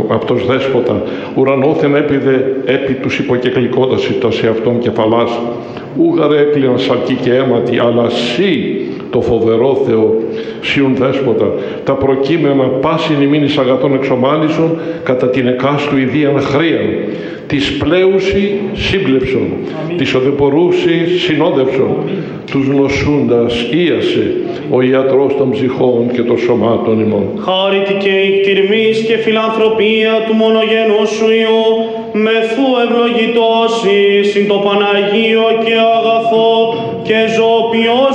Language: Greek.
αυτός δέσποτα, ουρανόθεν έπιδε έπι τους υποκεκλικότας ητα σε αυτόν κεφαλάς, ούγαρε έκλειναν σαρκή και αίματι, αλλά σύ το φοβερό Θεό, σιουν δέσποτα, τα προκείμενα πάσιν ημίν εις αγαθών εξομάλισον, κατά την εκάστου ιδίαν χρίαν, της πλέουσι σύμπλεψον, της οδεπορούσι συνόδευσον, τους νοσούντας ίασε, ο ιατρός των ψυχών και των σωμάτων ημών. Χάρητη και η κτηρμής και φιλανθρωπία του μονογενού σου Υιού, μεθού ευλογητώσει συν το Παναγίο και αγαθό και ζωοποιός